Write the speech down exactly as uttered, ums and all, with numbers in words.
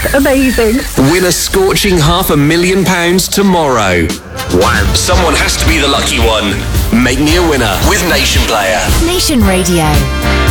Amazing. Win a scorching half a million pounds tomorrow. Wow. Someone has to be the lucky one. Make me a winner with Nation Player. Nation Radio.